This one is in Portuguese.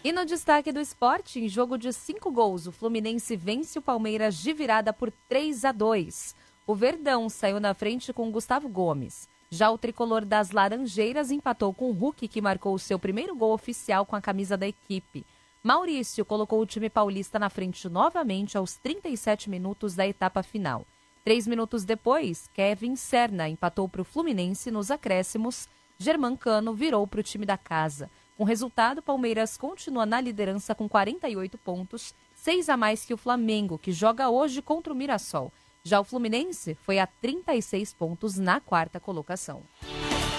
E no destaque do esporte, em jogo de 5 gols, o Fluminense vence o Palmeiras de virada por 3-2. O Verdão saiu na frente com Gustavo Gomes. Já o tricolor das Laranjeiras empatou com o Hulk, que marcou o seu primeiro gol oficial com a camisa da equipe. Maurício colocou o time paulista na frente novamente aos 37 minutos da etapa final. 3 minutos depois, Kevin Serna empatou para o Fluminense nos acréscimos. Germancano virou para o time da casa. Com o resultado, o Palmeiras continua na liderança com 48 pontos, 6 a mais que o Flamengo, que joga hoje contra o Mirassol. Já o Fluminense foi a 36 pontos na quarta colocação.